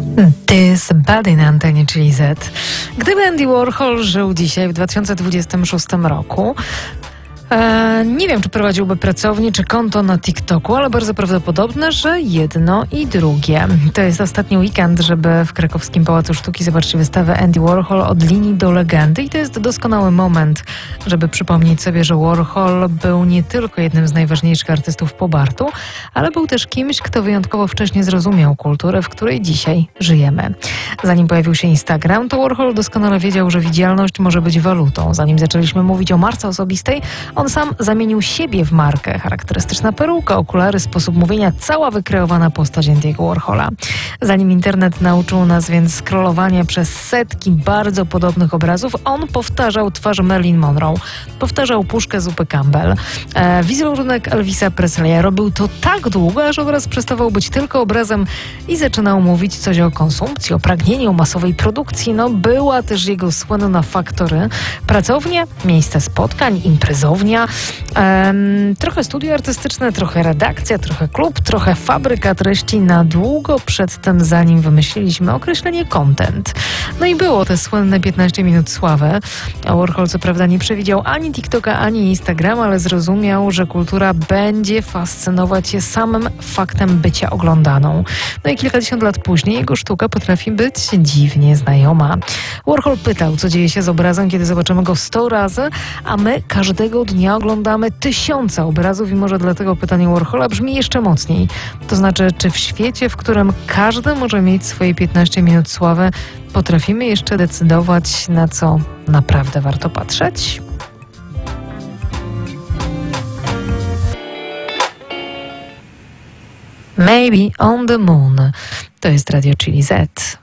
This Body na antenie, czyli Z. Gdyby Andy Warhol żył dzisiaj w 2026 roku, nie wiem, czy prowadziłby pracownię, czy konto na TikToku, ale bardzo prawdopodobne, że jedno i drugie. To jest ostatni weekend, żeby w krakowskim Pałacu Sztuki zobaczyć wystawę Andy Warhol od linii do legendy i to jest doskonały moment, żeby przypomnieć sobie, że Warhol był nie tylko jednym z najważniejszych artystów pop-artu, ale był też kimś, kto wyjątkowo wcześnie zrozumiał kulturę, w której dzisiaj żyjemy. Zanim pojawił się Instagram, to Warhol doskonale wiedział, że widzialność może być walutą. Zanim zaczęliśmy mówić o marce osobistej, on sam zamienił siebie w markę. Charakterystyczna peruka, okulary, sposób mówienia, cała wykreowana postać Andy'ego Warhola. Zanim internet nauczył nas więc scrollowania przez setki bardzo podobnych obrazów, on powtarzał twarz Marilyn Monroe, powtarzał puszkę zupy Campbell, wizerunek Elvisa Presleya. Robił to tak długo, aż obraz przestawał być tylko obrazem i zaczynał mówić coś o konsumpcji, o pragnieniu, masowej produkcji. Była też jego słynna Factory, pracownia, miejsce spotkań, imprezownia, trochę studio artystyczne, trochę redakcja, trochę klub, trochę fabryka treści na długo przed tym, zanim wymyśliliśmy określenie content. I było te słynne 15 minut sławy. Warhol co prawda nie przewidział ani TikToka, ani Instagrama, ale zrozumiał, że kultura będzie fascynować się samym faktem bycia oglądaną. I kilkadziesiąt lat później jego sztuka potrafi być dziwnie znajoma. Warhol pytał, co dzieje się z obrazem, kiedy zobaczymy go 100 razy, a my każdego dnia oglądamy tysiące obrazów i może dlatego pytanie Warhola brzmi jeszcze mocniej. To znaczy, czy w świecie, w którym każdy może mieć swoje 15 minut sławy, potrafimy jeszcze decydować, na co naprawdę warto patrzeć? Maybe on the Moon. To jest Radio Chili Z.